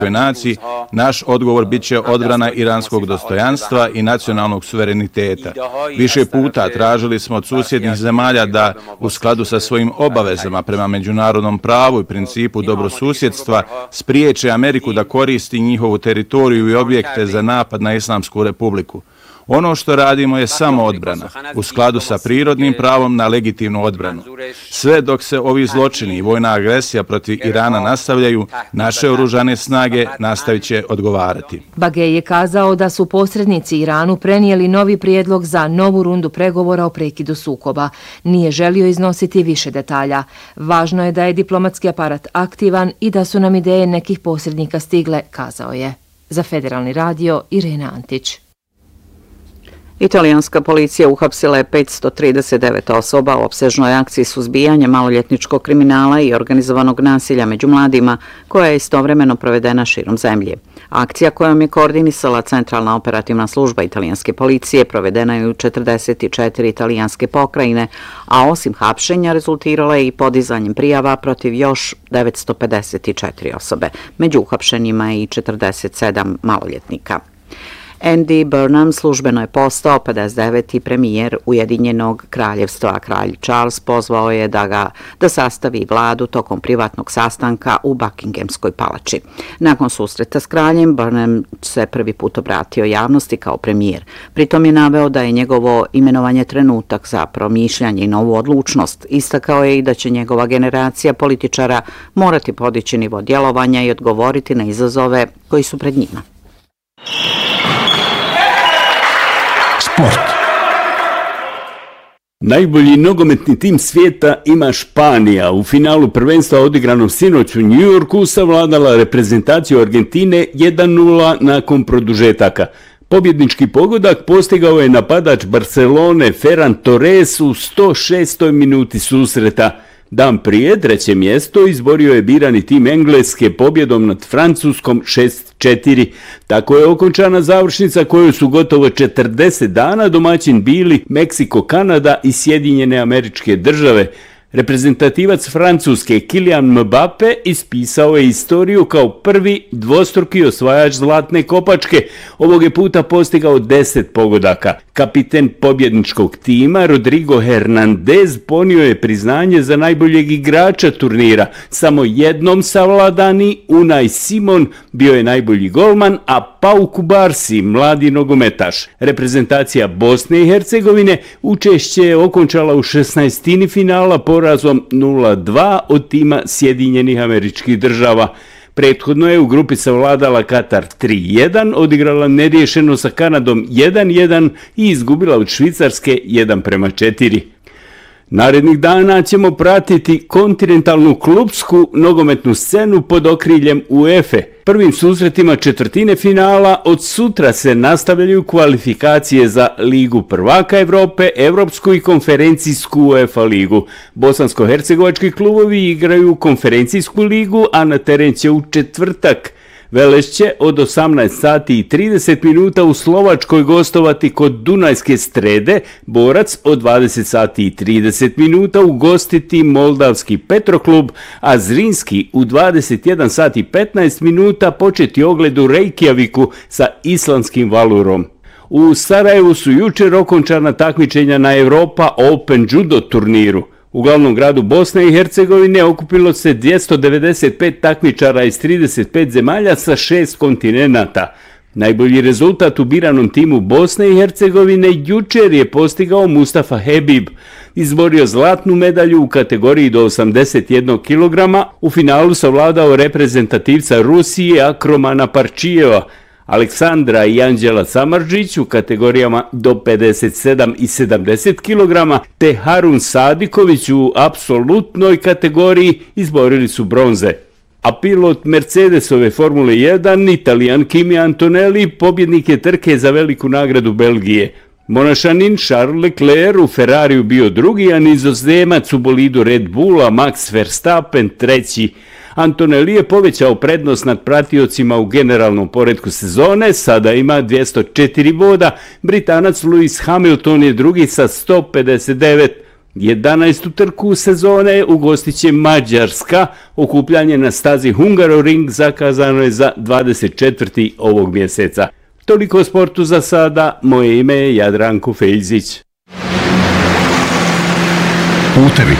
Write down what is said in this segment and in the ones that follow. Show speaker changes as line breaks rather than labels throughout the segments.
naciji, naš odgovor bit će odbrana iranskog dostojanstva i nacionalnog suvereniteta. Više puta tražili smo od susjednih zemalja da, u skladu sa svojim obavezama prema međunarodnom pravu i principu dobrosusjedstva, spriječe Ameriku da koristi njihovu teritoriju i objekte za napad na Islamsku republiku. Ono što radimo je samo odbrana, u skladu sa prirodnim pravom na legitimnu odbranu. Sve dok se ovi zločini i vojna agresija protiv Irana nastavljaju, naše oružane snage nastavit će odgovarati.
Bagej je kazao da su posrednici Iranu prenijeli novi prijedlog za novu rundu pregovora o prekidu sukoba. Nije želio iznositi više detalja. Važno je da je diplomatski aparat aktivan i da su nam ideje nekih posrednika stigle, kazao je. Za Federalni radio, Irena Antić.
Italijanska policija uhapsila je 539 osoba u opsežnoj akciji suzbijanja maloljetničkog kriminala i organizovanog nasilja među mladima, koja je istovremeno provedena širom zemlje. Akcija kojom je koordinisala Centralna operativna služba italijanske policije provedena je u 44 italijanske pokrajine, a osim hapšenja rezultirala je i podizanjem prijava protiv još 954 osobe. Među uhapšenjima je i 47 maloljetnika. Andy Burnham službeno je postao 59. premijer Ujedinjenog kraljevstva. Kralj Charles pozvao je da sastavi vladu tokom privatnog sastanka u Buckinghamskoj palači. Nakon susreta s kraljem, Burnham se prvi put obratio javnosti kao premijer. Pritom je naveo da je njegovo imenovanje trenutak za promišljanje i novu odlučnost. Istakao je i da će njegova generacija političara morati podići nivo djelovanja i odgovoriti na izazove koji su pred njima.
Sport. Najbolji nogometni tim svijeta ima Španija. U finalu prvenstva odigranog sinoć u New Yorku savladala reprezentaciju Argentine 1:0 nakon produžetaka. Pobjednički pogodak postigao je napadač Barcelone Ferran Torres u 106. minuti susreta. Dan prije, treće mjesto izborio je birani tim Engleske pobjedom nad Francuskom 6:4. Tako je okončana završnica koju su gotovo 40 dana domaćin bili Meksiko, Kanada i Sjedinjene Američke Države. Reprezentativac Francuske Kylian Mbappé ispisao je istoriju kao prvi dvostruki osvajač zlatne kopačke. Ovog je puta postigao 10 pogodaka. Kapiten pobjedničkog tima Rodrigo Hernandez ponio je priznanje za najboljeg igrača turnira. Samo jednom savladani Unai Simon bio je najbolji golman, a Pau Kubarsi mladi nogometaš. Reprezentacija Bosne i Hercegovine učešće je okončala u 16. finala porazom 0:2 od tima Sjedinjenih Američkih Država. Prethodno je u grupi savladala Katar 3:1, odigrala neriješeno sa Kanadom 1:1 i izgubila od Švicarske 1:4. Narednih dana ćemo pratiti kontinentalnu klupsku nogometnu scenu pod okriljem UEFA. Prvim susretima četvrtine finala od sutra se nastavljaju kvalifikacije za Ligu prvaka Evrope, Evropsku i konferencijsku UEFA ligu. Bosansko-hercegovački klubovi igraju konferencijsku ligu, a na teren će u četvrtak. Veleš će od 18 sati i 30 minuta u Slovačkoj gostovati kod Dunajske Strede, Borac od 20 sati i 30 minuta ugostiti Moldavski Petroklub, a Zrinski u 21 sati i 15 minuta početi ogled u Reykjaviku sa islandskim Valurom. U Sarajevu su jučer okončana takmičenja na Europa Open judo turniru. U glavnom gradu Bosne i Hercegovine okupilo se 295 takmičara iz 35 zemalja sa 6 kontinenata. Najbolji rezultat u biranom timu Bosne i Hercegovine jučer je postigao Mustafa Hebib. Izborio zlatnu medalju u kategoriji do 81 kg. U finalu savladao reprezentativca Rusije Akromana Parčijeva. Aleksandra i Anđela Samardžić u kategorijama do 57 i 70 kg, te Harun Sadiković u apsolutnoj kategoriji izborili su bronze. A pilot Mercedesove Formule 1, Italijan Kimi Antonelli, pobjednik je trke za veliku nagradu Belgije. Monašanin Charles Leclerc u Ferrariju bio drugi, a Nizozemac u bolidu Red Bulla Max Verstappen treći. Antonelli je povećao prednost nad pratiocima u generalnom poretku sezone, sada ima 204 boda, Britanac Lewis Hamilton je drugi sa 159, 11. trku sezone ugostit će Mađarska. Okupljanje na stazi Hungaroring zakazano je za 24. ovog mjeseca. Toliko o sportu za sada. Moje ime je Jadranko Fejzić.
Putevi.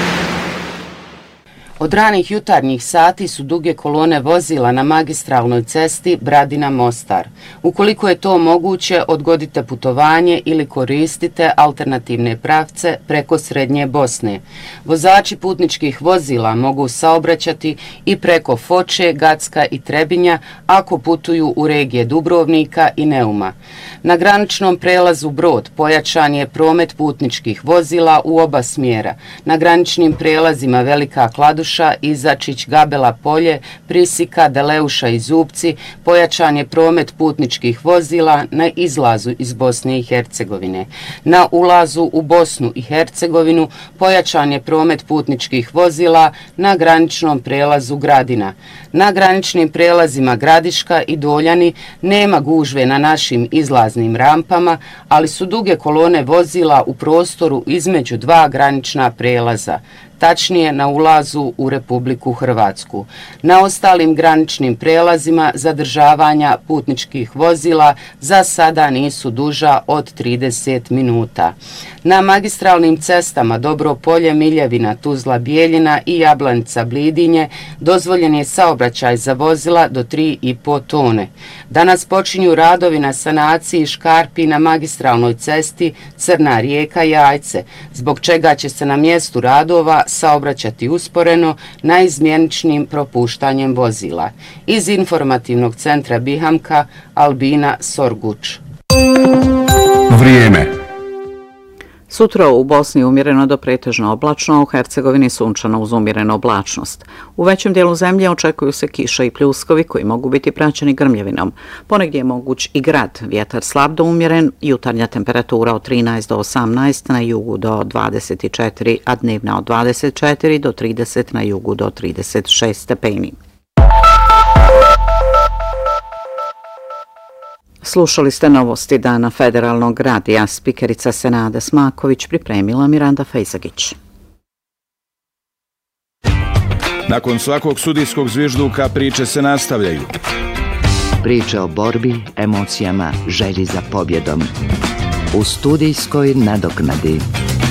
Od ranih jutarnjih sati su duge kolone vozila na magistralnoj cesti Bradina-Mostar. Ukoliko je to moguće, odgodite putovanje ili koristite alternativne pravce preko Srednje Bosne. Vozači putničkih vozila mogu saobraćati i preko Foče, Gacka i Trebinja ako putuju u regije Dubrovnika i Neuma. Na graničnom prelazu Brod pojačan je promet putničkih vozila u oba smjera. Na graničnim prelazima Velika Kladuša, Izačić, Gabela Polje, Prisika, Deleuša i Zubci pojačan je promet putničkih vozila na izlazu iz Bosne i Hercegovine. Na ulazu u Bosnu i Hercegovinu pojačan je promet putničkih vozila na graničnom prelazu Gradina. Na graničnim prelazima Gradiška i Doljani nema gužve na našim izlaznim rampama, ali su duge kolone vozila u prostoru između dva granična prelaza, tačnije na ulazu u Republiku Hrvatsku. Na ostalim graničnim prelazima zadržavanja putničkih vozila za sada nisu duža od 30 minuta. Na magistralnim cestama Dobro Polje, Miljevina, Tuzla, Bijeljina i Jablanica, Blidinje dozvoljen je saobraćaj za vozila do 3,5 tone. Danas počinju radovi na sanaciji škarpi na magistralnoj cesti Crna Rijeka – Jajce, zbog čega će se na mjestu radova saobraćati usporeno naizmjeničnim propuštanjem vozila. Iz informativnog centra Bihamka, Albina Sorguč.
Vrijeme.
Sutra u Bosni umjereno do pretežno oblačno, u Hercegovini sunčano uz umjerenu oblačnost. U većem dijelu zemlje očekuju se kiša i pljuskovi koji mogu biti praćeni grmljavinom. Ponegdje je moguć i grad, vjetar slab do umjeren, jutarnja temperatura od 13 do 18, na jugu do 24, a dnevna od 24 do 30, na jugu do 36 stepeni. Slušali ste novosti Dana Federalnog radija. Spikerica Senada Smaković pripremila Miranda Fejzagić.
Nakon svakog sudijskog zvižduka priče se nastavljaju.
Priče o borbi, emocijama, želji za pobjedom. U studijskoj nadoknadi.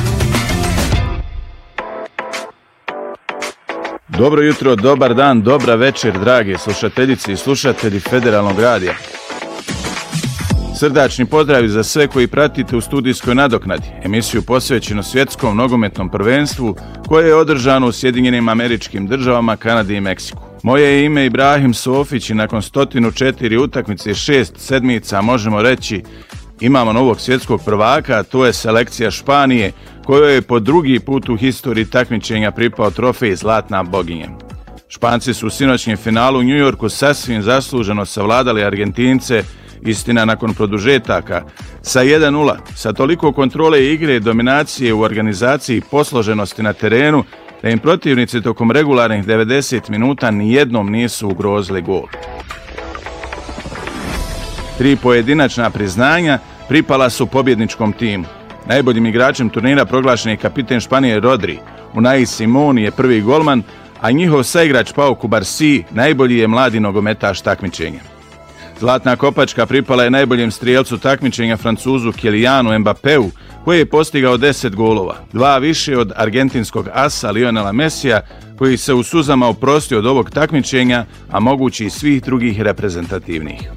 Dobro jutro, dobar dan, dobra večer, drage slušateljice i slušatelji Federalnog radija. Srdačni pozdrav za sve koji pratite u studijskoj nadoknadi, emisiju posvećenu svjetskom nogometnom prvenstvu koje je održano u Sjedinjenim Američkim Državama, Kanadi i Meksiku. Moje je ime Ibrahim Sofić i nakon 104 utakmice i 6 sedmica možemo reći imamo novog svjetskog prvaka, a to je selekcija Španije kojoj je po drugi put u historiji takmičenja pripao trofej Zlatna boginja. Španci su u sinoćnjem finalu u New Yorku sasvim zasluženo savladali Argentince, istina nakon produžetaka, sa 1:0, sa toliko kontrole igre, dominacije u organizaciji i posloženosti na terenu, da im protivnici tokom regularnih 90 minuta nijednom nisu ugrozili gol. 3 pojedinačna priznanja pripala su pobjedničkom timu. Najboljim igračem turnira proglašen je kapiten Španije Rodri, Unai Simon je prvi golman, a njihov saigrač Pau Cubarsí najbolji je mladi nogometaš takmičenja. Zlatna kopačka pripala je najboljem strijelcu takmičenja Francuzu Kylianu Mbappeu, koji je postigao 10 golova, 2 više od argentinskog asa Lionela Messija, koji se u suzama oprostio od ovog takmičenja, a mogući i svih drugih reprezentativnih.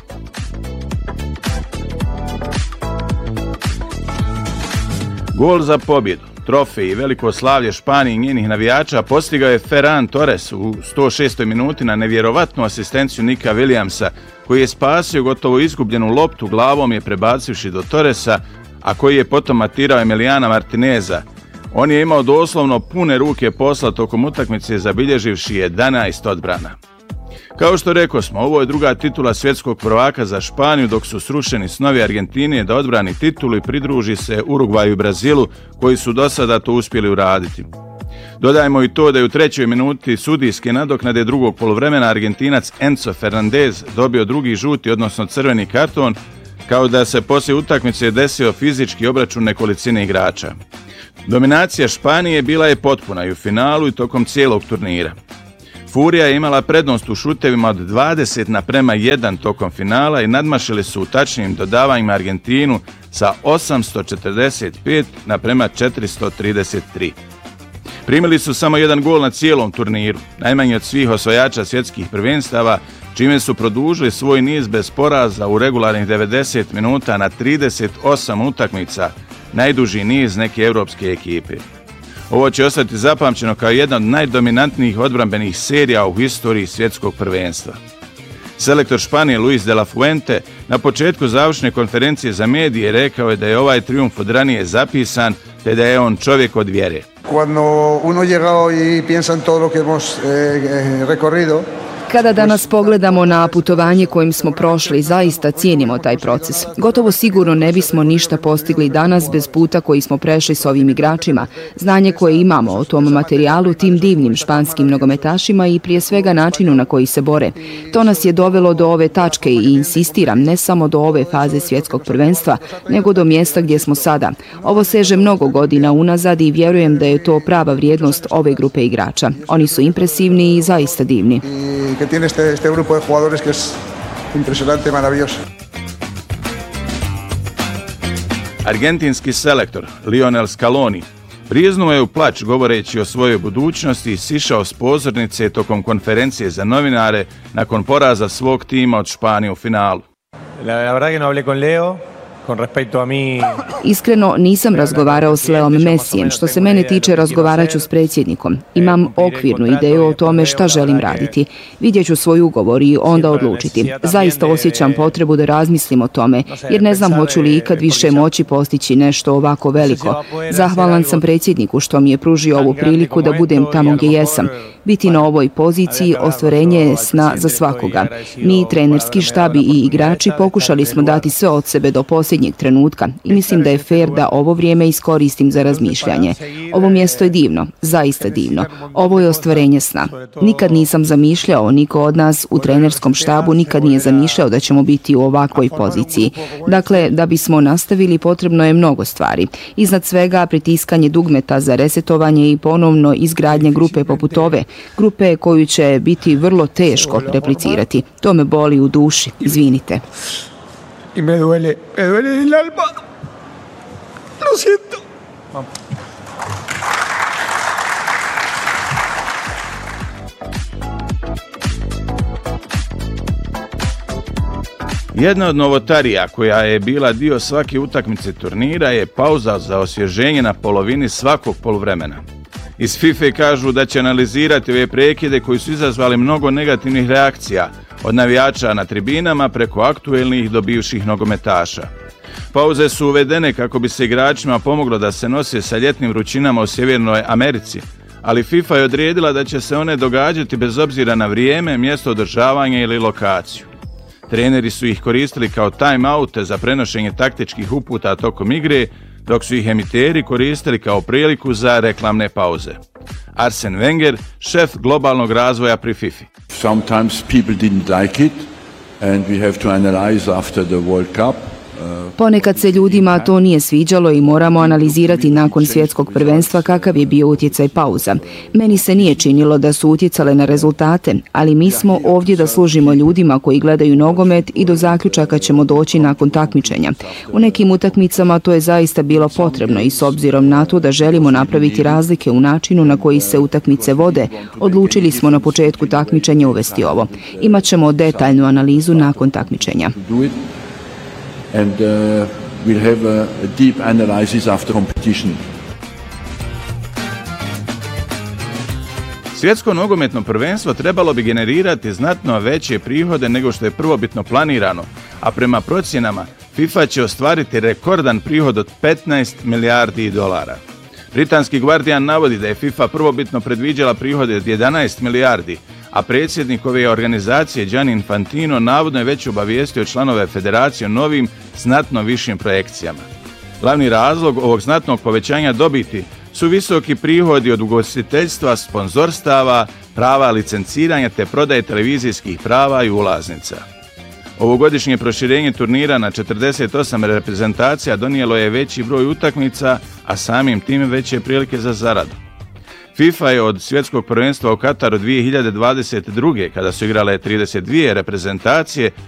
Gol za pobjedu, trofej i veliko slavlje Španije i njenih navijača postigao je Ferran Torres u 106. minuti na nevjerovatnu asistenciju Nika Williamsa, koji je spasio gotovo izgubljenu loptu, glavom je prebacivši do Torresa, a koji je potom matirao Emiliana Martineza. On je imao doslovno pune ruke posla tokom utakmice, zabilježivši 11 odbrana. Kao što rekosmo, ovo je druga titula svjetskog prvaka za Španiju, dok su srušeni snovi Argentine da odbrani titulu i pridruži se Urugvaju i Brazilu, koji su do sada to uspjeli uraditi. Dodajmo i to da je u 3. minuti sudijske nadoknade drugog poluvremena Argentinac Enzo Fernandez dobio drugi žuti, odnosno crveni karton, kao da se poslije utakmice desio fizički obračun nekolicine igrača. Dominacija Španije bila je potpuna i u finalu i tokom cijelog turnira. Furija je imala prednost u šutevima od 20:1 tokom finala i nadmašili su u tačnim dodavanjima Argentinu sa 845:433. Primili su samo jedan gol na cijelom turniru, najmanje od svih osvajača svjetskih prvenstava, čime su produžili svoj niz bez poraza u regularnih 90 minuta na 38 utakmica, najduži niz neke europske ekipe. Ovo će ostati zapamćeno kao jedna od najdominantnijih odbrambenih serija u historiji svjetskog prvenstva. Selektor Španije Luis de la Fuente na početku završne konferencije za medije rekao je da je ovaj trijumf od ranije zapisan te da je on čovjek od vjere.
Cuando uno llegao y piensa en todo lo que hemos recorrido.
Kada danas pogledamo na putovanje kojim smo prošli, zaista cijenimo taj proces. Gotovo sigurno ne bismo ništa postigli danas bez puta koji smo prešli s ovim igračima, znanje koje imamo o tom materijalu, tim divnim španskim nogometašima i prije svega načinu na koji se bore. To nas je dovelo do ove tačke i insistiram, ne samo do ove faze svjetskog prvenstva, nego do mjesta gdje smo sada. Ovo seže mnogo godina unazad i vjerujem da je to prava vrijednost ove grupe igrača. Oni su impresivni i zaista divni.
Que tiene este grupo de jugadores que es impresionante, maravilloso.
Argentinski selektor Lionel Scaloni briznuo je u plač govoreći o svojoj budućnosti i sišao s pozornice tokom konferencije za novinare nakon poraza svog tima od Španije u finalu.
La verdad que no hablé con Leo.
Iskreno nisam razgovarao s Leom Messijem, što se mene tiče razgovarat ću s predsjednikom. Imam okvirnu ideju o tome šta želim raditi. Vidjet ću svoj ugovor i onda odlučiti. Zaista osjećam potrebu da razmislim o tome, jer ne znam hoću li ikad više moći postići nešto ovako veliko. Zahvalan sam predsjedniku što mi je pružio ovu priliku da budem tamo gdje jesam. Biti na ovoj poziciji ostvarenje je sna za svakoga. Mi, trenerski štab i igrači, pokušali smo dati sve od sebe do posljednjeg trenutka i mislim da je fair da ovo vrijeme iskoristim za razmišljanje. Ovo mjesto je divno, zaista divno. Ovo je ostvarenje sna. Nikad nisam zamišljao, niko od nas u trenerskom štabu nikad nije zamišljao da ćemo biti u ovakvoj poziciji. Dakle, da bismo nastavili potrebno je mnogo stvari. Iznad svega pritiskanje dugmeta za resetovanje i ponovno izgradnje grupe poput ove, grupe koju će biti vrlo teško replicirati. To me boli u duši, izvinite.
I me duele el alma. Lo siento.
Jedna od novotarija koja je bila dio svake utakmice turnira je pauza za osvježenje na polovini svakog poluvremena. Iz FIFA kažu da će analizirati ove prekide koji su izazvali mnogo negativnih reakcija, od navijača na tribinama preko aktuelnih do bivših nogometaša. Pauze su uvedene kako bi se igračima pomoglo da se nose sa ljetnim vrućinama u Sjevernoj Americi, ali FIFA je odredila da će se one događati bez obzira na vrijeme, mjesto održavanja ili lokaciju. Treneri su ih koristili kao time-oute za prenošenje taktičkih uputa tokom igre, dok su ih emiteri koristili kao priliku za reklamne pauze. Arsene Wenger, šef globalnog razvoja pri FIFA.
Sometimes people didn't like it and we have to analyze after the World Cup.
Ponekad se ljudima to nije sviđalo i moramo analizirati nakon svjetskog prvenstva kakav je bio utjecaj pauza. Meni se nije činilo da su utjecale na rezultate, ali mi smo ovdje da služimo ljudima koji gledaju nogomet i do zaključaka ćemo doći nakon takmičenja. U nekim utakmicama to je zaista bilo potrebno i s obzirom na to da želimo napraviti razlike u načinu na koji se utakmice vode, odlučili smo na početku takmičenja uvesti ovo. Imaćemo detaljnu analizu nakon takmičenja.
And we'll have a deep analysis after competition.
Svjetsko nogometno prvenstvo trebalo bi generirati znatno veće prihode nego što je prvobitno planirano, a prema procjenama FIFA će ostvariti rekordan prihod od 15 milijardi dolara. Britanski Guardian navodi da je FIFA prvobitno predviđala prihode od 11 milijardi, a predsjednik ove organizacije Gianni Infantino navodno je već obavijestio članove federacije o novim, znatno višim projekcijama. Glavni razlog ovog znatnog povećanja dobiti su visoki prihodi od ugostiteljstva, sponzorstava, prava licenciranja te prodaje televizijskih prava i ulaznica. Ovogodišnje proširenje turnira na 48 reprezentacija donijelo je veći broj utakmica, a samim tim veće prilike za zaradu. FIFA je od svjetskog prvenstva u Kataru 2022. kada su igrale 32 reprezentacije